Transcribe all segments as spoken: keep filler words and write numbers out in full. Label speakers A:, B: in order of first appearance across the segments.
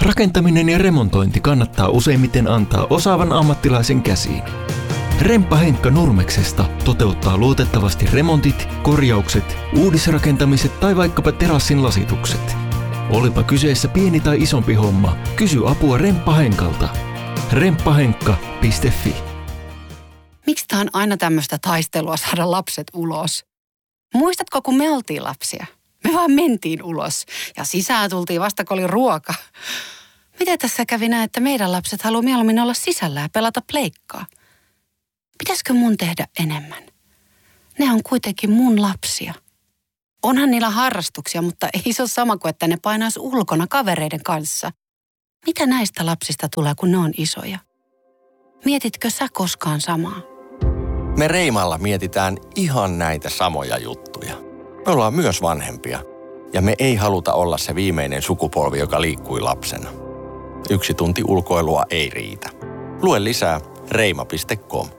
A: Rakentaminen ja remontointi kannattaa useimmiten antaa osaavan ammattilaisen käsiin. Remppa Henkka Nurmeksesta toteuttaa luotettavasti remontit, korjaukset, uudisrakentamiset tai vaikkapa terassin lasitukset. Olipa kyseessä pieni tai isompi homma, kysy apua Remppa Henkalta. remppahenkka piste fi.
B: Miksi tää on aina tämmöistä taistelua saada lapset ulos? Muistatko, kun me oltiin lapsia? Me vaan mentiin ulos ja sisään tultiin vasta, kun oli ruoka. Miten tässä kävi näin, että meidän lapset haluaa mieluummin olla sisällä ja pelata pleikkaa? Pitäisikö mun tehdä enemmän? Ne on kuitenkin mun lapsia. Onhan niillä harrastuksia, mutta ei se ole sama kuin, että ne painaisi ulkona kavereiden kanssa. Mitä näistä lapsista tulee, kun ne on isoja? Mietitkö sä koskaan samaa?
C: Me Reimalla mietitään ihan näitä samoja juttuja. Me ollaan myös vanhempia ja me ei haluta olla se viimeinen sukupolvi, joka liikkui lapsena. Yksi tunti ulkoilua ei riitä. Lue lisää reima piste com.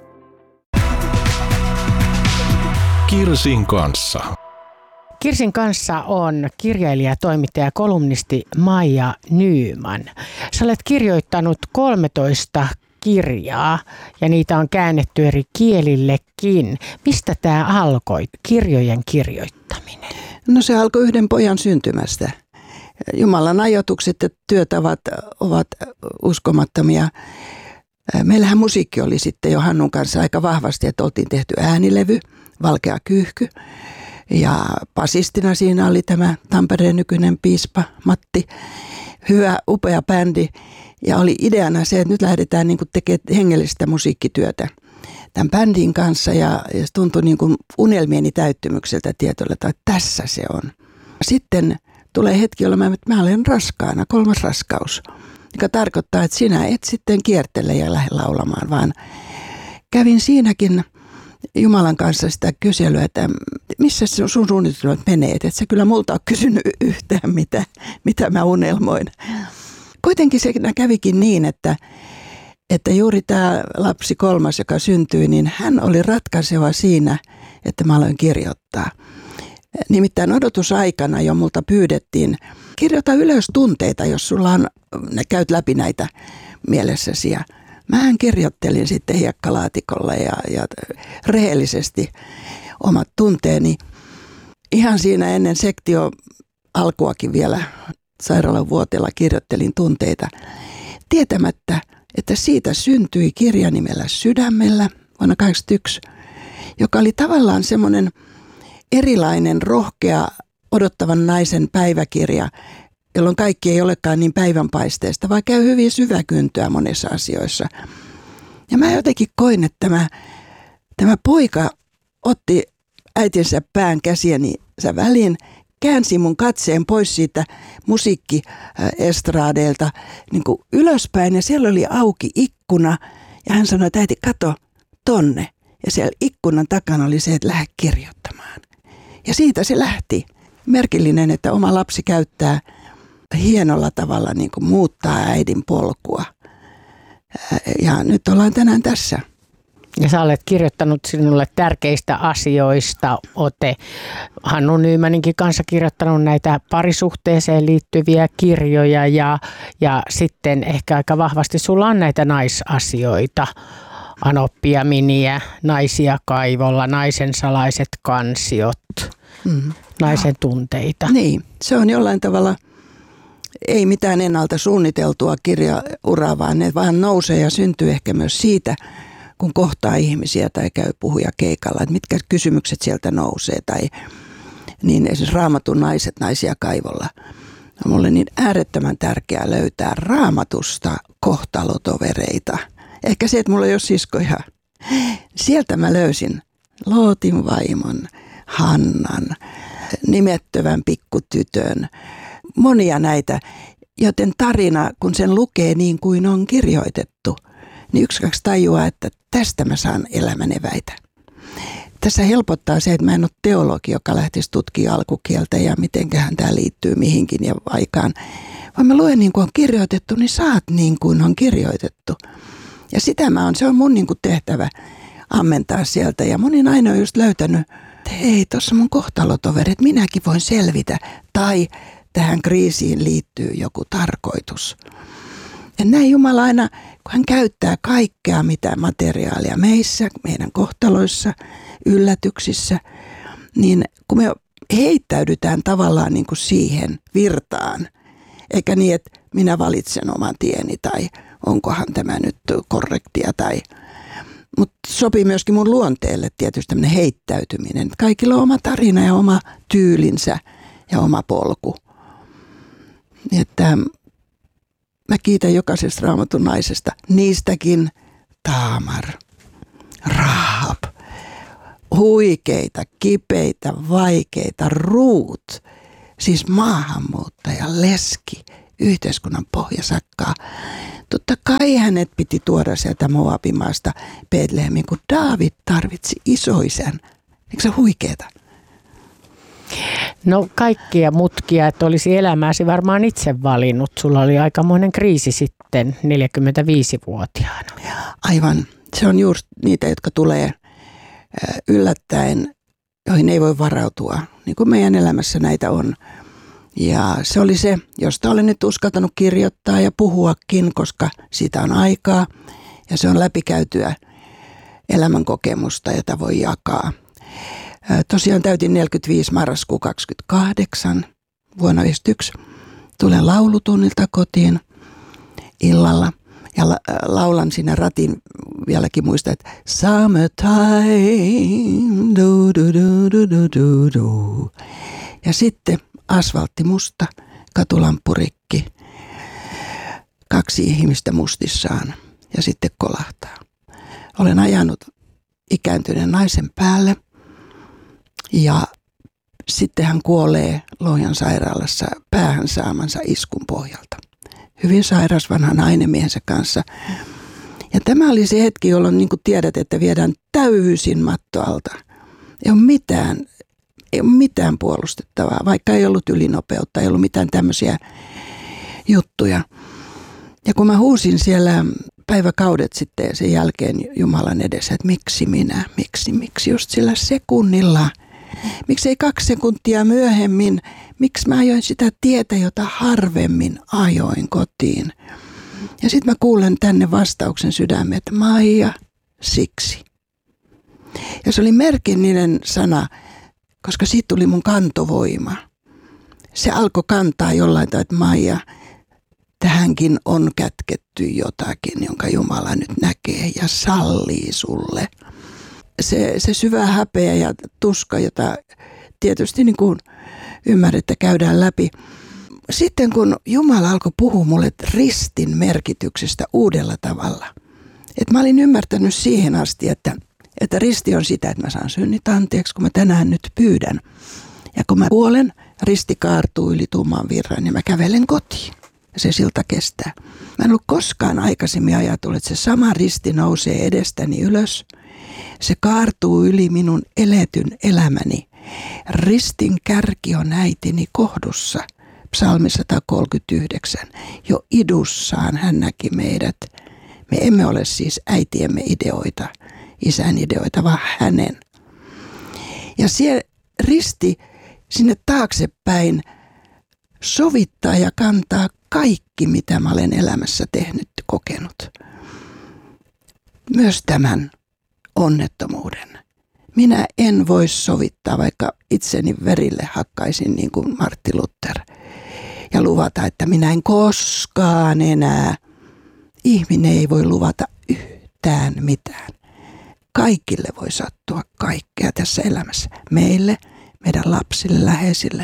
D: Kirsin kanssa.
E: Kirsin kanssa on kirjailija, toimittaja ja kolumnisti Maija Nyman. Sä olet kirjoittanut kolmetoista kirjaa ja niitä on käännetty eri kielillekin. Mistä tämä alkoi, kirjojen kirjoittaminen?
F: No se alkoi yhden pojan syntymästä. Jumalan ajoitukset ja työtavat ovat uskomattomia. Meillähän musiikki oli sitten jo Hannun kanssa aika vahvasti, että oltiin tehty äänilevy, Valkea kyyhky. Ja basistina siinä oli tämä Tampereen nykyinen piispa Matti. Hyvä, upea bändi. Ja oli ideana se, että nyt lähdetään niin kuin tekemään hengellistä musiikkityötä tämän bändin kanssa. Ja, ja se tuntui niin kuin unelmieni täyttymykseltä tietyllä tavalla, että tässä se on. Sitten tulee hetki, jolloin mä, mä olen raskaana, kolmas raskaus. Joka tarkoittaa, että sinä et sitten kiertele ja lähde laulamaan, vaan kävin siinäkin Jumalan kanssa sitä kyselyä, että missä sun suunnitelmat menee, että et sä kyllä multa ole kysynyt yhtään, mitä, mitä mä unelmoin. Kuitenkin se kävikin niin, että, että juuri tämä lapsi kolmas, joka syntyi, niin hän oli ratkaiseva siinä, että mä aloin kirjoittaa. Nimittäin odotusaikana jo multa pyydettiin, kirjoita ylös tunteita, jos sulla on, käyt läpi näitä mielessäsi. Ja mähän kirjoittelin sitten hiekkalaatikolla ja, ja rehellisesti omat tunteeni. Ihan siinä ennen sektio alkuakin vielä sairaalan vuoteella kirjoittelin tunteita, tietämättä, että siitä syntyi kirja nimellä Sydämellä vuonna kahdeksankymmentäyksi, joka oli tavallaan semmoinen erilainen, rohkea, odottavan naisen päiväkirja, jolloin kaikki ei olekaan niin päivänpaisteesta, vaan käy hyvin syväkyntöä monissa asioissa. Ja mä jotenkin koin, että tämä, tämä poika otti äitinsä pään käsieni väliin, käänsi mun katseen pois siitä musiikkiestraadeilta niin kuin ylöspäin, ja siellä oli auki ikkuna, ja hän sanoi, että äiti, kato tonne. Ja siellä ikkunan takana oli se, että lähde kirjoittamaan. Ja siitä se lähti. Merkillinen, että oma lapsi käyttää hienolla tavalla niin kuin muuttaa äidin polkua. Ja nyt ollaan tänään tässä.
E: Ja sä olet kirjoittanut sinulle tärkeistä asioista. Ote Hannu Nymaninkin kanssa kirjoittanut näitä parisuhteeseen liittyviä kirjoja ja, ja sitten ehkä aika vahvasti sulla on näitä naisasioita. Anoppia Miniä, Naisia kaivolla, Naisen salaiset kansiot, mm. Naisen tunteita.
F: Niin, se on jollain tavalla, ei mitään ennalta suunniteltua kirjauraa, vaan ne vaan nousee ja syntyy ehkä myös siitä, kun kohtaa ihmisiä tai käy puhuja keikalla, että mitkä kysymykset sieltä nousee. Tai niin esimerkiksi Raamatun naiset, Naisia kaivolla. On mulle niin äärettömän tärkeää löytää Raamatusta kohtalotovereita. Ehkä se, että mulla ei ole siskoja. Sieltä mä löysin Lootin vaimon, Hannan, nimettömän pikkutytön, monia näitä. Joten tarina, kun sen lukee niin kuin on kirjoitettu, niin yksi kaksi tajuaa, että tästä mä saan elämän eväitä. Tässä helpottaa se, että mä en ole teologi, joka lähtisi tutkimaan alkukieltä ja mitenköhän tämä liittyy mihinkin ja aikaan. Vaan mä luen niin kuin on kirjoitettu, niin saat niin kuin on kirjoitettu. Ja sitä mä oon, se on mun niin kuin tehtävä ammentaa sieltä. Ja monin aina on just löytänyt, että hei, tuossa mun kohtalotoveri, että minäkin voin selvitä. Tai tähän kriisiin liittyy joku tarkoitus. Ja näin Jumala aina, kun hän käyttää kaikkea mitä materiaalia meissä, meidän kohtaloissa, yllätyksissä, niin kun me heittäydytään tavallaan niin kuin siihen virtaan, eikä niin, että minä valitsen oman tieni tai onkohan tämä nyt korrektia. Tai, mutta sopii myöskin mun luonteelle tietysti tämmöinen heittäytyminen. Kaikilla on oma tarina ja oma tyylinsä ja oma polku. Että mä kiitän jokaisesta Raamatun naisesta, niistäkin Taamar, Rahab, huikeita, kipeitä, vaikeita, Ruut, siis maahanmuuttaja, leski, yhteiskunnan pohjasakkaa. Totta kai hänet piti tuoda sieltä Moabimaasta Betlehemiin, kun Daavid tarvitsi isoisän. Eikö se huikeeta?
E: No kaikkia mutkia, että olisi elämääsi varmaan itse valinnut. Sulla oli aikamoinen kriisi sitten neljäkymmentäviisivuotiaana.
F: Aivan. Se on juuri niitä, jotka tulee yllättäen, joihin ei voi varautua. Niin kuin meidän elämässä näitä on. Ja se oli se, josta olen nyt uskaltanut kirjoittaa ja puhuakin, koska siitä on aikaa. Ja se on läpikäytyä elämänkokemusta, jota voi jakaa. Tosiaan täytin neljäkymmentäviisi marraskuu kaksikymmentäkahdeksan vuonna yhdeksänkymmentäyksi. Tulen laulutunnilta kotiin illalla ja la- laulan siinä ratin, vieläkin muista, että summertime, du, du, du, du, du, du, du. Ja sitten asfaltti musta, katulamppu rikki, kaksi ihmistä mustissaan ja sitten kolahtaa. Olen ajanut ikääntyneen naisen päälle. Ja sitten hän kuolee Lohjan sairaalassa päähän saamansa iskun pohjalta. Hyvin sairas vanha nainen miehensä kanssa. Ja tämä oli se hetki, jolloin niin kuin tiedät, että viedään täysin matto alta. Ei ole mitään, ei ole mitään puolustettavaa, vaikka ei ollut ylinopeutta, ei ollut mitään tämmöisiä juttuja. Ja kun mä huusin siellä päiväkaudet sitten sen jälkeen Jumalan edessä, että miksi minä, miksi, miksi just sillä sekunnilla. Miksi ei kaksi sekuntia myöhemmin? Miksi mä ajoin sitä tietä, jota harvemmin ajoin kotiin? Ja sitten mä kuulen tänne vastauksen sydämeen, että Maija, siksi. Ja se oli merkillinen sana, koska siitä tuli mun kantovoima. Se alkoi kantaa jollain tavalla, että Maija, tähänkin on kätketty jotakin, jonka Jumala nyt näkee ja sallii sulle. Se, se syvä häpeä ja tuska, jota tietysti niin kuin ymmärrettä käydään läpi. Sitten kun Jumala alkoi puhua mulle ristin merkityksestä uudella tavalla. Että mä olin ymmärtänyt siihen asti, että, että risti on sitä, että mä saan synnit anteeksi, kun mä tänään nyt pyydän. Ja kun mä kuolen, risti kaartuu yli tumman virran ja mä kävelen kotiin. Ja se silta kestää. Mä en ollut koskaan aikaisemmin ajatellut, että se sama risti nousee edestäni ylös. Se kaartuu yli minun eletyn elämäni. Ristin kärki on äitini kohdussa. Psalmi sata kolmekymmentäyhdeksän. Jo idussaan hän näki meidät. Me emme ole siis äitiemme ideoita, isän ideoita, vaan hänen. Ja siellä risti sinne taaksepäin sovittaa ja kantaa kaikki, mitä mä olen elämässä tehnyt, kokenut. Myös tämän onnettomuuden. Minä en voi sovittaa, vaikka itseni verille hakkaisin niin kuin Martti Luther ja luvata, että minä en koskaan enää. Ihminen ei voi luvata yhtään mitään. Kaikille voi sattua kaikkea tässä elämässä. Meille, meidän lapsille, läheisille.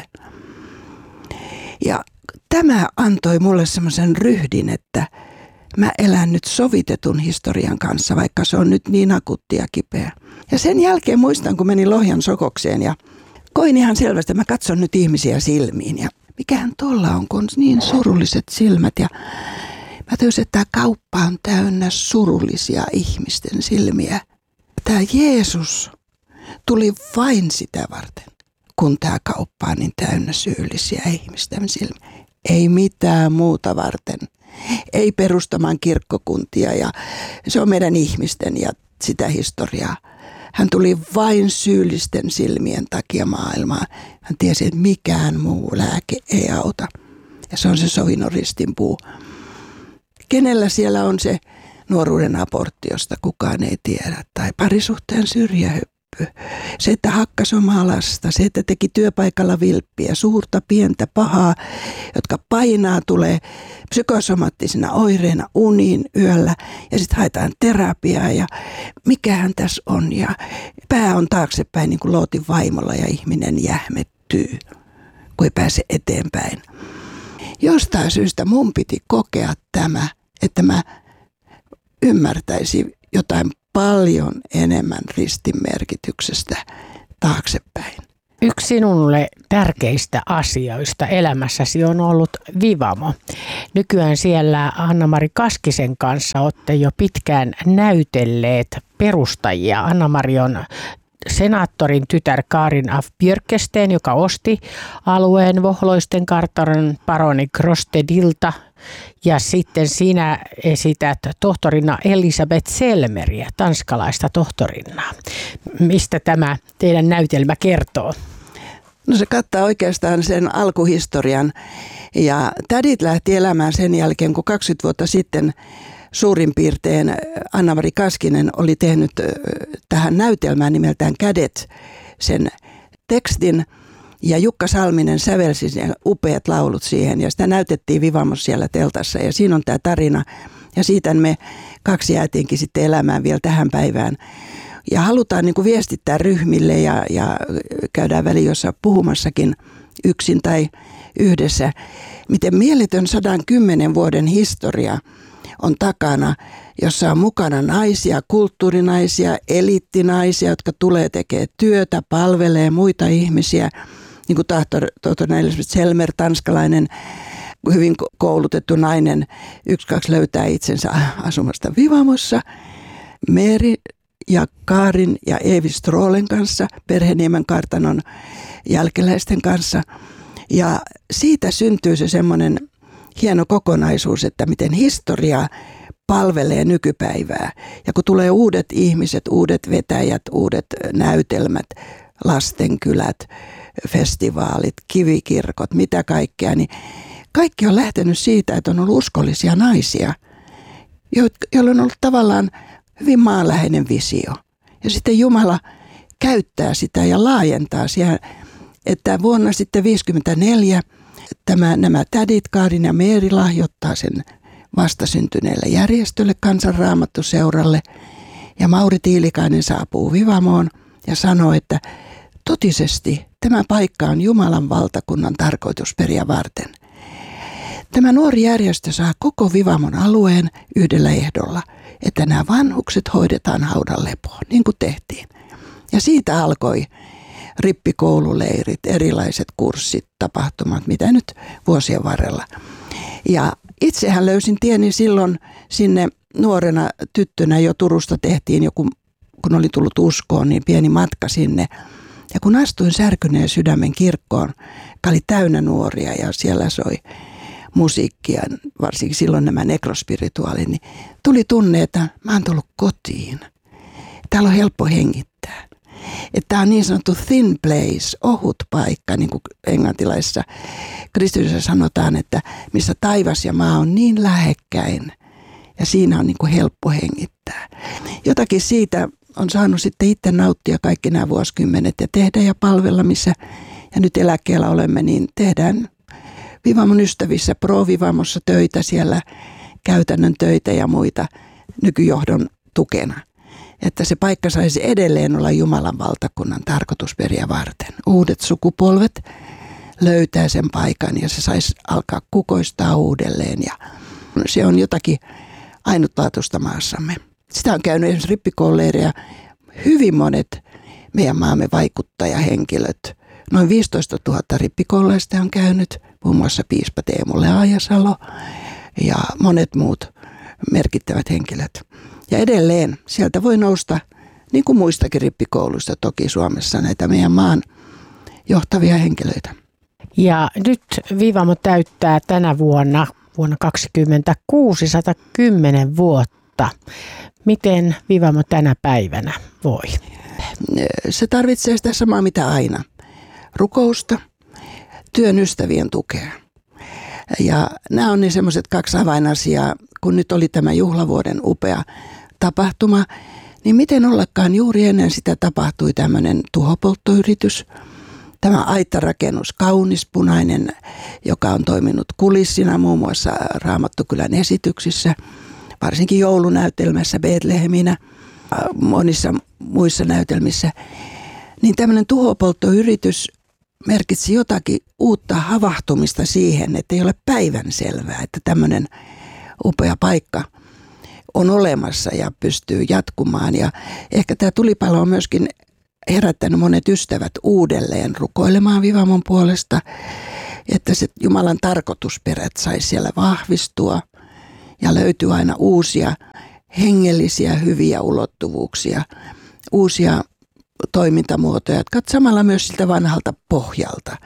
F: Ja tämä antoi mulle semmoisen ryhdin, että mä elän nyt sovitetun historian kanssa, vaikka se on nyt niin akuutti ja kipeä. Ja sen jälkeen muistan, kun menin Lohjan sokokseen ja koin ihan selvästi, että mä katson nyt ihmisiä silmiin. Ja mikähän tuolla on, kun on niin surulliset silmät. Ja mä tajusin, että tämä kauppa on täynnä surullisia ihmisten silmiä. Tämä Jeesus tuli vain sitä varten, kun tämä kauppa on niin täynnä syyllisiä ihmisten silmiä. Ei mitään muuta varten. Ei perustamaan kirkkokuntia ja se on meidän ihmisten ja sitä historiaa. Hän tuli vain syyllisten silmien takia maailmaan. Hän tiesi, että mikään muu lääke ei auta. Ja se on se sovinnon ristinpuu. kenellä siellä on se nuoruuden abortti, josta kukaan ei tiedä, tai parisuhteen syrjähyppy. Se, että hakkas omaa lasta, se, että teki työpaikalla vilppiä, suurta, pientä, pahaa, jotka painaa, tulee psykosomaattisina oireina uniin yöllä ja sitten haetaan terapiaa ja mikähän tässä on ja pää on taaksepäin niin kuin Lootin vaimolla ja ihminen jähmettyy, kun ei pääse eteenpäin. Jostain syystä mun piti kokea tämä, että mä ymmärtäisin jotain paljon enemmän ristin merkityksestä taaksepäin.
E: Yksi sinulle tärkeistä asioista elämässäsi on ollut Vivamo. Nykyään siellä Anna-Mari Kaskisen kanssa olette jo pitkään näytelleet perustajia. Anna-Mari on senaattorin tytär Karin af Björkesteen, joka osti alueen Vohloisten kartanon paroni Grostedilta. Ja sitten sinä esität tohtorina Elisabeth Selmeriä, tanskalaista tohtorinnaa. Mistä tämä teidän näytelmä kertoo?
F: No se kattaa oikeastaan sen alkuhistorian. Ja tädit lähti elämään sen jälkeen, kun kaksikymmentä vuotta sitten suurin piirtein Anna-Mari Kaskinen oli tehnyt tähän näytelmään nimeltään Kädet sen tekstin. Ja Jukka Salminen sävelsi upeat laulut siihen ja sitä näytettiin Vivamossa siellä teltassa ja siinä on tämä tarina. Ja siitä me kaksi jäätiinkin sitten elämään vielä tähän päivään. Ja halutaan niin kuin viestittää ryhmille ja, ja käydään väliin jossain puhumassakin yksin tai yhdessä, miten mieletön sadan kymmenen vuoden historia on takana, jossa on mukana naisia, kulttuurinaisia, eliittinaisia, jotka tulee tekemään työtä, palvelee muita ihmisiä. Niin kuin tohtori Elisabeth Selmer, tanskalainen, hyvin koulutettu nainen, yksi kaksi löytää itsensä asumasta Vivamossa. Meri ja Karin ja Eevi Stroolen kanssa, Perheniemen kartanon jälkeläisten kanssa. Ja siitä syntyy se semmoinen hieno kokonaisuus, että miten historia palvelee nykypäivää. Ja kun tulee uudet ihmiset, uudet vetäjät, uudet näytelmät, lastenkylät, festivaalit, kivikirkot, mitä kaikkea, niin kaikki on lähtenyt siitä, että on ollut uskollisia naisia, joilla on ollut tavallaan hyvin maanläheinen visio. Ja sitten Jumala käyttää sitä ja laajentaa siihen, että vuonna sitten viisikymmentäneljä tämä, nämä tädit Karin ja Meeri lahjoittaa sen vastasyntyneelle järjestölle, Kansanraamattuseuralle, ja Mauri Tiilikainen saapuu Vivamoon ja sanoo, että totisesti tämä paikka on Jumalan valtakunnan tarkoitusperiä varten. Tämä nuori järjestö saa koko Vivamon alueen yhdellä ehdolla, että nämä vanhukset hoidetaan haudan lepoon, niin kuin tehtiin. Ja siitä alkoi rippikoululeirit, erilaiset kurssit, tapahtumat, mitä nyt vuosien varrella. Ja itsehän löysin tieni silloin sinne nuorena tyttönä jo Turusta tehtiin joku, kun oli tullut uskoon, niin pieni matka sinne. Ja kun astuin Särkyneen Sydämen kirkkoon, joka oli täynnä nuoria ja siellä soi musiikkia, varsinkin silloin nämä nekrospirituaalit, niin tuli tunne, että mä oon tullut kotiin. Täällä on helppo hengittää. Että tämä on niin sanottu thin place, ohut paikka, niin kuin englantilaisessa kristillisessä sanotaan, että missä taivas ja maa on niin lähekkäin ja siinä on niin kuin helppo hengittää. Jotakin siitä on saanut sitten itse nauttia kaikki nämä vuosikymmenet ja tehdä ja palvella, missä ja nyt eläkkeellä olemme, niin tehdään Vivamon ystävissä, Pro-Vivamossa töitä siellä, käytännön töitä ja muita nykyjohdon tukena. Että se paikka saisi edelleen olla Jumalan valtakunnan tarkoitusperiä varten. Uudet sukupolvet löytää sen paikan ja se saisi alkaa kukoistaa uudelleen ja se on jotakin ainutlaatuista maassamme. Sitä on käynyt esimerkiksi rippikoululeireja hyvin monet meidän maamme vaikuttajahenkilöt. Noin viisitoistatuhatta rippikoululaista on käynyt, muun muassa piispa Teemu Leajasalo ja monet muut merkittävät henkilöt. Ja edelleen sieltä voi nousta, niin kuin muistakin rippikouluista toki Suomessa, näitä meidän maan johtavia henkilöitä.
E: Ja nyt Vivamo täyttää tänä vuonna, vuonna kaksikymmentäkuusi, sata kymmenen vuotta. Miten Vivamo tänä päivänä voi?
F: Se tarvitsee sitä samaa mitä aina. Rukousta, työn ystävien tukea. Ja nämä on niin semmoiset kaksi avainasiaa, kun nyt oli tämä juhlavuoden upea tapahtuma, niin miten ollakaan juuri ennen sitä tapahtui tämmöinen tuhopolttoyritys. Tämä aittarakennus, kaunis punainen, joka on toiminut kulissina muun muassa Raamattukylän esityksissä, varsinkin joulunäytelmässä Betleheminä, monissa muissa näytelmissä, niin tämmöinen tuhopolttoyritys merkitsi jotakin uutta havahtumista siihen, että ei ole päivänselvää, että tämmöinen upea paikka on olemassa ja pystyy jatkumaan. Ja ehkä tämä tulipalo on myöskin herättänyt monet ystävät uudelleen rukoilemaan Vivamon puolesta, että se Jumalan tarkoitusperät saisi siellä vahvistua ja löytyy aina uusia hengellisiä hyviä ulottuvuuksia, uusia toimintamuotoja, jotka samalla myös siltä vanhalta pohjalta.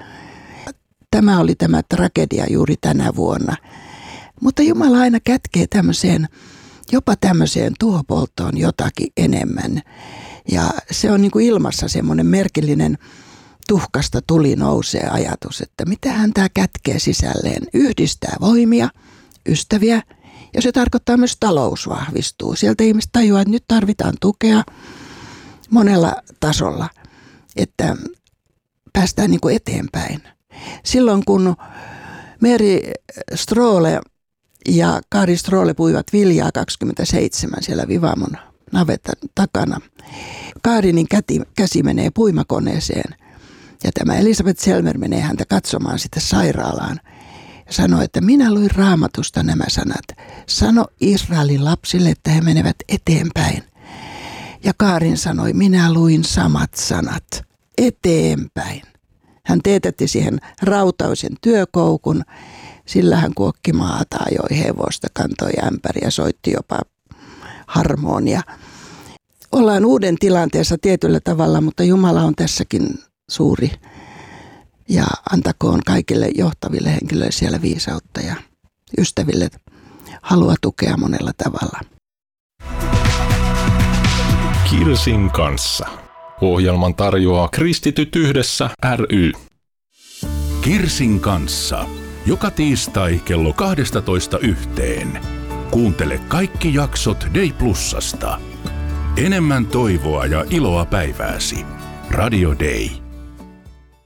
F: Tämä oli tämä tragedia juuri tänä vuonna. Mutta Jumala aina kätkee tämmöiseen, jopa tämmöiseen tuhopolttoon jotakin enemmän. Ja se on niin kuin ilmassa semmoinen merkillinen tuhkasta tuli nousee ajatus, että mitähän tämä kätkee sisälleen. Yhdistää voimia, ystäviä, ja se tarkoittaa myös talous vahvistuu. Sieltä ihmiset tajuaa, että nyt tarvitaan tukea monella tasolla, että päästään niin kuin eteenpäin. Silloin kun Meri Stroole ja Kari Stroole puivat viljaa kaksikymmentäseitsemän siellä Vivamon navetan takana, Kaarinin käti, käsi menee puimakoneeseen ja tämä Elisabeth Selmer menee häntä katsomaan sitten sairaalaan ja sanoi, että minä luin Raamatusta nämä sanat. Sano Israelin lapsille, että he menevät eteenpäin. Ja Kaarin sanoi, minä luin samat sanat, eteenpäin. Hän teetätti siihen rautausen työkoukun, sillä hän kuokki maata, ajoi hevosta, kantoi ämpäriä, soitti jopa harmonia. Ollaan uuden tilanteessa tietyllä tavalla, mutta Jumala on tässäkin suuri. Ja antakoon kaikille johtaville henkilöille siellä viisautta ja ystäville halua tukea monella tavalla.
D: Kirsin kanssa. Ohjelman tarjoaa Kristityt yhdessä ry.
G: Kirsin kanssa. Joka tiistai kello kaksitoista yhteen. Kuuntele kaikki jaksot Day Plusasta. Enemmän toivoa ja iloa päivääsi. Radio Day.